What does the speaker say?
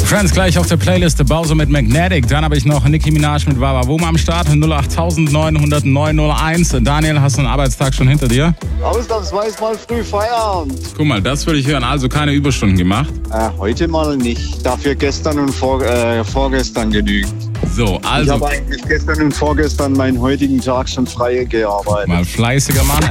Friends gleich auf der Playliste, Bowser mit Magnetic. Dann habe ich noch Nicki Minaj mit Wawa Boom am Start, 08900 901. Daniel, hast du einen Arbeitstag schon hinter dir? Ausnahmsweise mal früh Feierabend. Guck mal, das würde ich hören. Also keine Überstunden gemacht? Heute mal nicht. Dafür gestern und vorgestern genügt. So, also. Ich habe eigentlich gestern und vorgestern meinen heutigen Tag schon frei gearbeitet. Mal fleißiger Mann.